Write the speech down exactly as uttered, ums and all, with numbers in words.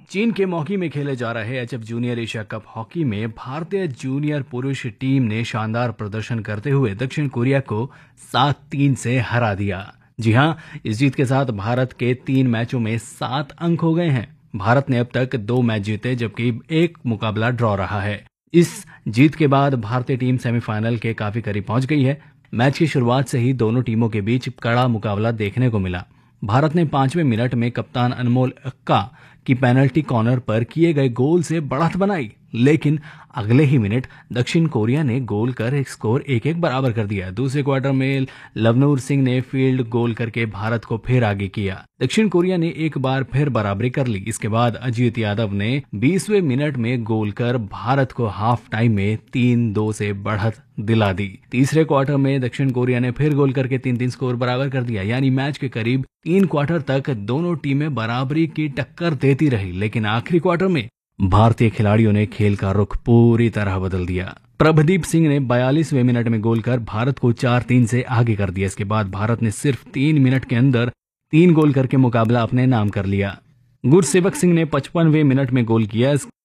चीन के मॉकी में खेले जा रहे H F junior Asia cup hockey में भारतीय जूनियर पुरुष टीम ने शानदार प्रदर्शन करते हुए दक्षिण कोरिया को सात तीन से हरा दिया। जी हां, इस जीत के साथ भारत के तीन मैचों में सात अंक हो गए हैं। भारत ने अब तक दो मैच जीते जबकि एक मुकाबला ड्रॉ रहा है। इस जीत के बाद भारतीय टीम सेमीफाइनल के काफी करीब पहुंच गई है। मैच की शुरुआत से ही दोनों टीमों के बीच कड़ा मुकाबला देखने को मिला। भारत ने पांचवें मिनट में कप्तान अनमोल एक्का की पेनल्टी कॉर्नर पर किए गए गोल से बढ़त बनाई, लेकिन अगले ही मिनट दक्षिण कोरिया ने गोल कर एक स्कोर एक एक बराबर कर दिया। दूसरे क्वार्टर में लवनूर सिंह ने फील्ड गोल करके भारत को फिर आगे किया। दक्षिण कोरिया ने एक बार फिर बराबरी कर ली। इसके बाद अजीत यादव ने बीसवें मिनट में गोल कर भारत को हाफ टाइम में तीन दो से बढ़त दिला दी। तीसरे क्वार्टर में दक्षिण कोरिया ने फिर गोल करके तीन तीन स्कोर बराबर कर दिया। यानी मैच के करीब तीन क्वार्टर तक दोनों टीमें बराबरी की टक्कर देती रही, लेकिन आखिरी क्वार्टर में भारतीय खिलाड़ियों ने खेल का रुख पूरी तरह बदल दिया। प्रभदीप सिंह ने बयालीसवें मिनट में गोल कर भारत को चार तीन से आगे कर दिया। इसके बाद भारत ने सिर्फ तीन मिनट के अंदर तीन गोल करके मुकाबला अपने नाम कर लिया। गुरसेवक सिंह ने पचपनवें मिनट में गोल किया।